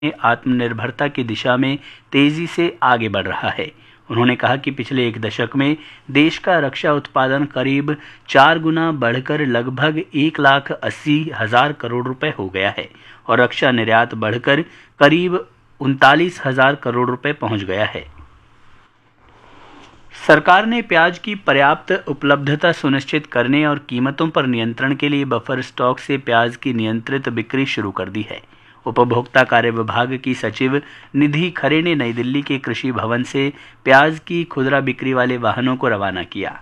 आत्मनिर्भरता की दिशा में तेजी से आगे बढ़ रहा है। उन्होंने कहा कि पिछले एक दशक में देश का रक्षा उत्पादन करीब 4 गुना बढ़कर लगभग 1,80,000 करोड़ रुपए हो गया है और रक्षा निर्यात बढ़कर करीब 39,000 करोड़ रुपए पहुंच गया है। सरकार ने प्याज की पर्याप्त उपलब्धता सुनिश्चित करने और कीमतों पर नियंत्रण के लिए बफर स्टॉक से प्याज की नियंत्रित बिक्री शुरू कर दी है। उपभोक्ता कार्य विभाग की सचिव निधि खरे ने नई दिल्ली के कृषि भवन से प्याज की खुदरा बिक्री वाले वाहनों को रवाना किया।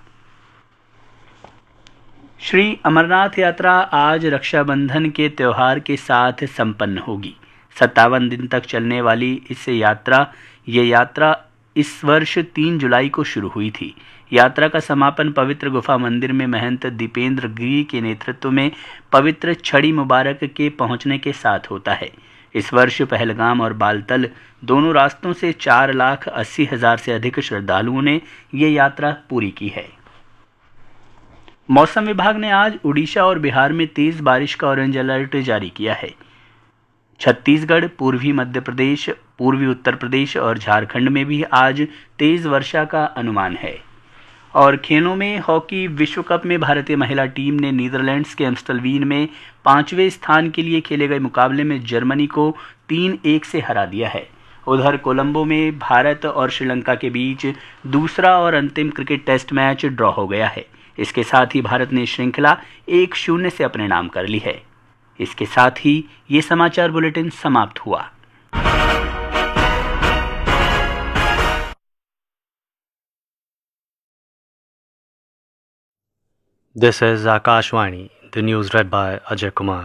श्री अमरनाथ यात्रा आज रक्षाबंधन के त्योहार के साथ संपन्न होगी। 57 दिन तक चलने वाली ये यात्रा इस वर्ष 3 जुलाई को शुरू हुई थी। यात्रा का समापन पवित्र गुफा मंदिर में महंत दीपेंद्र गिरी के नेतृत्व में पवित्र छड़ी मुबारक के पहुंचने के साथ होता है। इस वर्ष पहलगाम और बालतल दोनों रास्तों से 4,80,000 से अधिक श्रद्धालुओं ने ये यात्रा पूरी की है। मौसम विभाग ने आज उड़ीसा और बिहार में तेज बारिश का ऑरेंज अलर्ट जारी किया है। छत्तीसगढ़, पूर्वी मध्य प्रदेश, पूर्वी उत्तर प्रदेश और झारखंड में भी आज तेज वर्षा का अनुमान है। और खेलों में हॉकी विश्व कप में भारतीय महिला टीम ने नीदरलैंड्स के एम्स्टलवीन में 5वें स्थान के लिए खेले गए मुकाबले में जर्मनी को 3-1 से हरा दिया है। उधर कोलंबो में भारत और श्रीलंका के बीच दूसरा और अंतिम क्रिकेट टेस्ट मैच ड्रॉ हो गया है। इसके साथ ही भारत ने श्रृंखला 1-0 से अपने नाम कर ली है। इसके साथ ही ये समाचार बुलेटिन समाप्त हुआ। This is Akashvani, the news read by Ajay Kumar.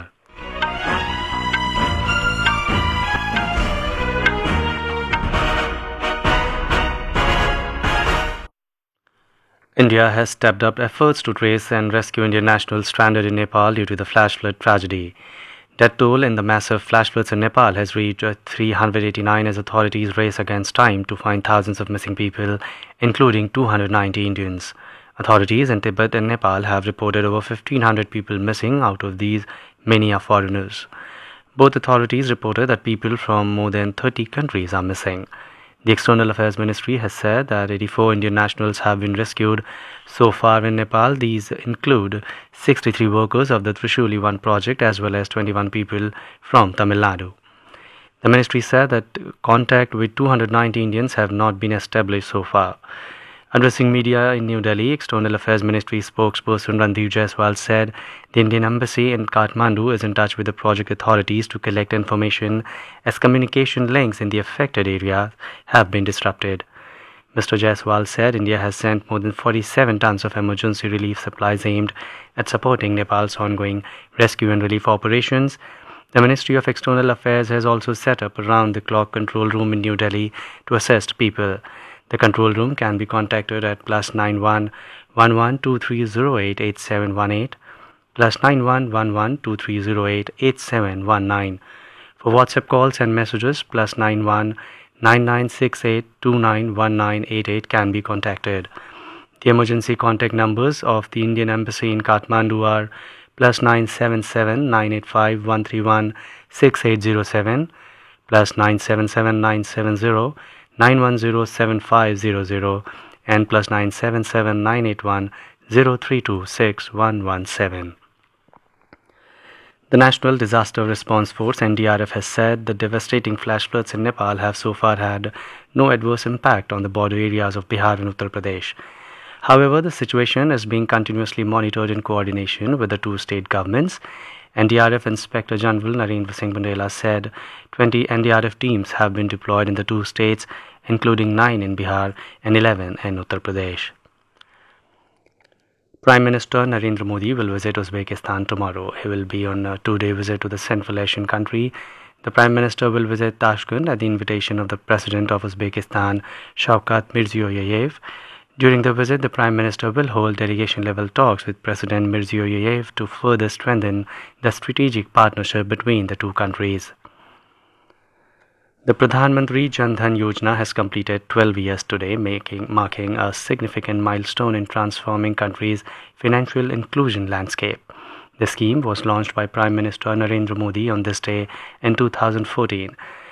India has stepped up efforts to trace and rescue Indian nationals stranded in Nepal due to the flash flood tragedy. Death toll in the massive flash floods in Nepal has reached 389 as authorities race against time to find thousands of missing people, including 290 Indians. Authorities in Tibet and Nepal have reported over 1,500 people missing. Out of these, many are foreigners. Both authorities reported that people from more than 30 countries are missing. The External Affairs Ministry has said that 84 Indian nationals have been rescued so far in Nepal. These include 63 workers of the Trishuli 1 project as well as 21 people from Tamil Nadu. The ministry said that contact with 290 Indians have not been established so far. Addressing media in New Delhi, External Affairs Ministry spokesperson Randeep Jaiswal said the Indian Embassy in Kathmandu is in touch with the project authorities to collect information as communication links in the affected areas have been disrupted. Mr. Jaiswal said India has sent more than 47 tons of emergency relief supplies aimed at supporting Nepal's ongoing rescue and relief operations. The Ministry of External Affairs has also set up a round-the-clock control room in New Delhi to assist people. The control room can be contacted at +91 112308 8718, +91 112308 8719. For WhatsApp calls and messages, +91 9968 291988 can be contacted. The emergency contact numbers of the Indian Embassy in Kathmandu are +977 985 131 6807, +977 970 9107500 and +977 981 0326 117. The National Disaster Response Force (NDRF) has said the devastating flash floods in Nepal have so far had no adverse impact on the border areas of Bihar and Uttar Pradesh. However, the situation is being continuously monitored in coordination with the two state governments. NDRF Inspector General Narendra Singh Bundela said 20 NDRF teams have been deployed in the two states, including 9 in Bihar and 11 in Uttar Pradesh. Prime Minister Narendra Modi will visit Uzbekistan tomorrow. He will be on a 2-day visit to the Central Asian country. The Prime Minister will visit Tashkent at the invitation of the President of Uzbekistan, Shavkat Mirziyoyev. During the visit, the Prime Minister will hold delegation-level talks with President Mirziyoyev to further strengthen the strategic partnership between the two countries. The Pradhan Mantri Jan Dhan Yojana has completed 12 years today, marking a significant milestone in transforming country's financial inclusion landscape. The scheme was launched by Prime Minister Narendra Modi on this day in 2014.